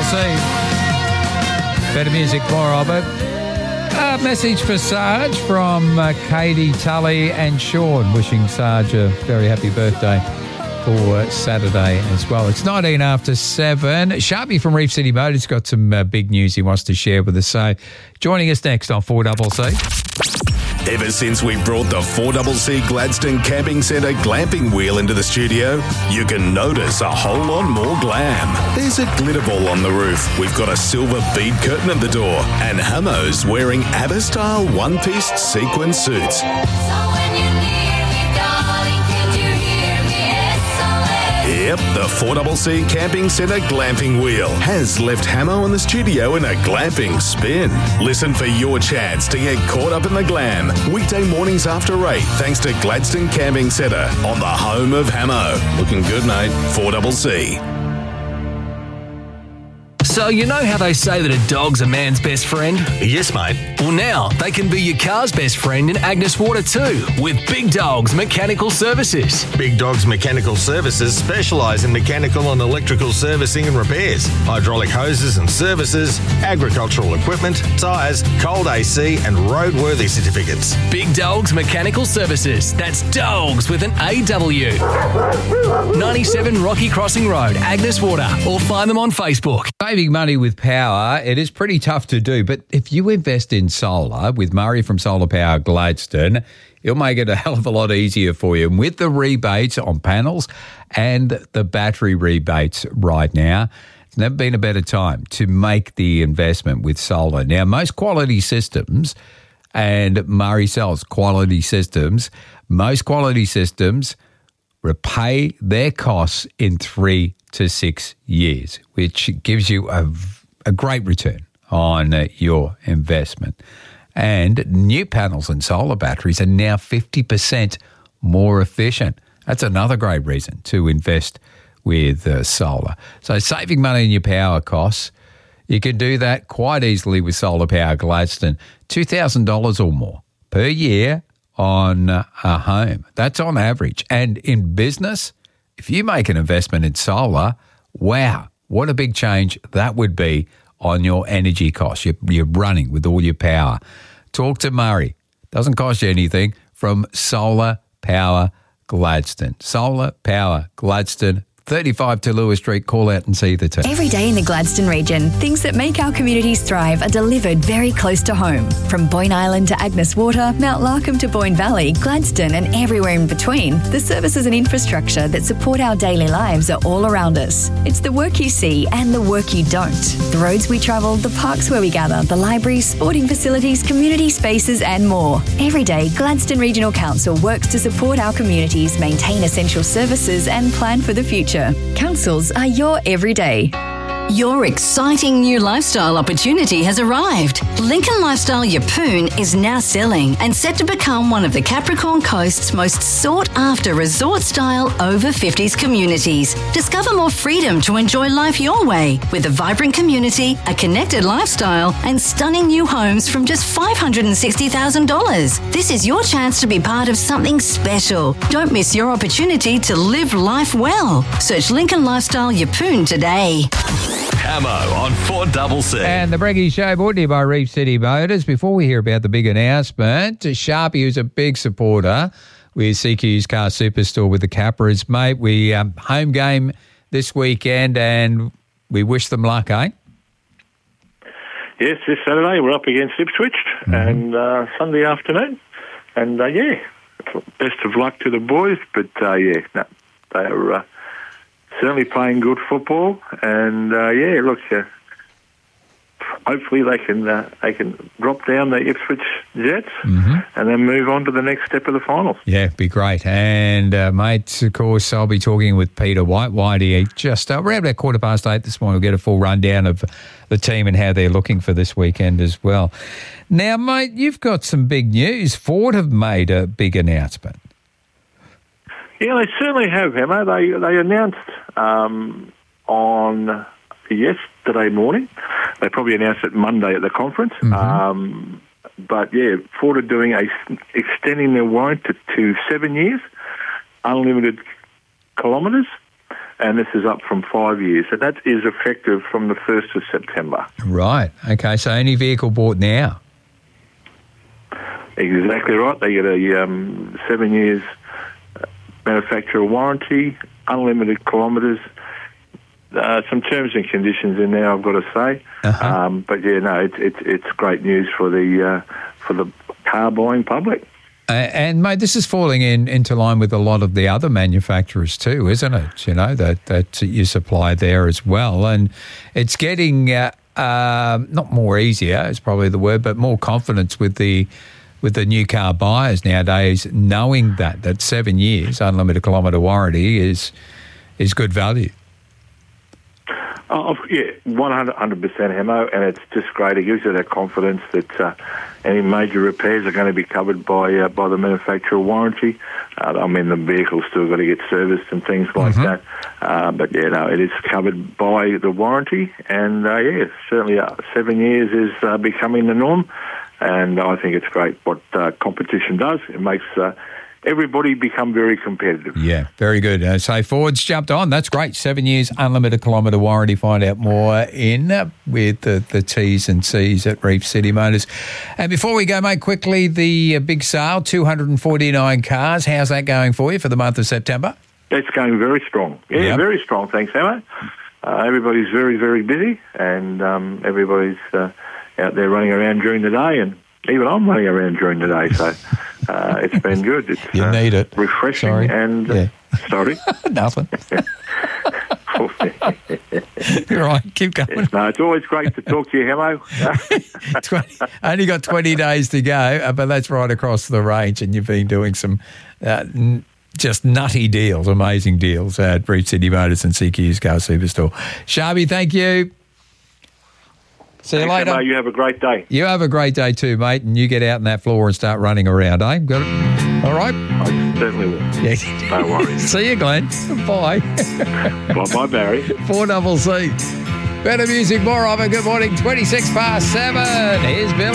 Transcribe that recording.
C. Better music, more of it. A message for Sarge from Katie, Tully and Sean, wishing Sarge a very happy birthday for Saturday as well. It's 19 after 7. Sharpie from Reef City Motors got some big news he wants to share with us. So joining us next on 4CC. Ever since we brought the 4CC Gladstone Camping Centre glamping wheel into the studio, you can notice a whole lot more glam. There's a glitter ball on the roof. We've got a silver bead curtain at the door. And Hamo's wearing ABBA-style one-piece sequin suits. Yep, the 4CC Camping Centre glamping wheel has left Hamo in the studio in a glamping spin. Listen for your chance to get caught up in the glam. Weekday mornings after 8, thanks to Gladstone Camping Centre on the home of Hamo. Looking good, mate. 4CC. So you know how they say that a dog's a man's best friend? Yes, mate. Well, now they can be your car's best friend in Agnes Water too, with Big Dogs Mechanical Services. Big Dogs Mechanical Services specialise in mechanical and electrical servicing and repairs, hydraulic hoses and services, agricultural equipment, tyres, cold AC and roadworthy certificates. Big Dogs Mechanical Services. That's dogs with an AW. 97 Rocky Crossing Road, Agnes Water, or find them on Facebook. Saving money with power, it is pretty tough to do, but if you invest in solar with Murray from Solar Power Gladstone, it'll make it a hell of a lot easier for you. And with the rebates on panels and the battery rebates right now, it's never been a better time to make the investment with solar. Now, most quality systems, and Murray sells quality systems, most quality systems repay their costs in 3 to 6 years, which gives you a great return on your investment. And new panels and solar batteries are now 50% more efficient. That's another great reason to invest with solar. So saving money on your power costs, you can do that quite easily with Solar Power Gladstone. $2,000 or more per year on a home. That's on average. And in business, if you make an investment in solar, wow, what a big change that would be on your energy costs. You're running with all your power. Talk to Murray. Doesn't cost you anything from Solar Power Gladstone. Solar Power Gladstone. 35 to Lewis Street. Call out and see the team. Every day in the Gladstone region, things that make our communities thrive are delivered very close to home. From Boyne Island to Agnes Water, Mount Larkham to Boyne Valley, Gladstone and everywhere in between, the services and infrastructure that support our daily lives are all around us. It's the work you see and the work you don't. The roads we travel, the parks where we gather, the libraries, sporting facilities, community spaces and more. Every day, Gladstone Regional Council works to support our communities, maintain essential services and plan for the future. Councils are your everyday. Your exciting new lifestyle opportunity has arrived. Lincoln Lifestyle Yeppoon is now selling and set to become one of the Capricorn Coast's most sought-after resort-style over-50s communities. Discover more freedom to enjoy life your way with a vibrant community, a connected lifestyle and stunning new homes from just $560,000. This is your chance to be part of something special. Don't miss your opportunity to live life well. Search Lincoln Lifestyle Yeppoon today. Hamo on 4CC. And the Breggy Show brought to you by Reef City Motors. Before we hear about the big announcement, Sharpie, who's a big supporter with CQ's Car Superstore with the Capras, mate, we home game this weekend and we wish them luck, eh? Yes, this Saturday we're up against Ipswich and Sunday afternoon. And, best of luck to the boys. But, they're certainly playing good football. And, hopefully they can drop down the Ipswich Jets and then move on to the next step of the finals. Yeah, it'd be great. And, mate, of course, I'll be talking with Peter White. Whitey, just around about 8:15 this morning, we'll get a full rundown of the team and how they're looking for this weekend as well. Now, mate, you've got some big news. Ford have made a big announcement. Yeah, they certainly have, Emma. They announced on yesterday morning. They probably announced it Monday at the conference. But yeah, Ford are extending their warranty to 7 years, unlimited kilometres, and this is up from 5 years. So that is effective from the 1st of September. Right. Okay, so any vehicle bought now? Exactly right. They get a 7 years manufacturer warranty, unlimited kilometres, some terms and conditions in there, I've got to say. But yeah, no, it's great news for the car buying public. And mate, this is falling into line with a lot of the other manufacturers too, isn't it? You know, that you supply there as well, and it's getting not more easier is probably the word, but more confidence with the new car buyers nowadays, knowing that 7 years unlimited kilometre warranty is good value. Yeah, 100% Hemo, and it's just great. It gives you that confidence that any major repairs are going to be covered by the manufacturer warranty. I mean, the vehicle's still got to get serviced and things like that. But yeah, no, it is covered by the warranty, and yeah, certainly 7 years is becoming the norm. And I think it's great what competition does. It makes everybody become very competitive. Yeah, very good. So Ford's jumped on. That's great. 7 years, unlimited kilometre warranty. Find out more with the T's and C's at Reef City Motors. And before we go, mate, quickly, the big sale, 249 cars. How's that going for you for the month of September? It's going very strong. Yeah, very strong. Thanks, Emma. Everybody's very, very busy, and everybody's out there running around during the day, and even I'm running around during the day, so it's been good. It's, you need it. Refreshing. Sorry. And sorry? Nothing. Right, keep going. No, it's always great to talk to you, Hemo. Only got 20 days to go, but that's right across the range, and you've been doing some just nutty deals, amazing deals at Reef City Motors and CQ's Car Superstore. Sharby, thank you. See you later. You have a great day. You have a great day too, mate, and you get out on that floor and start running around, eh? Got it? All right? I certainly will. Yeah. No worries. See you, Glenn. Bye. Bye, Barry. 4CC. Better music, more of it. Good morning, 7:26. Here's Billy.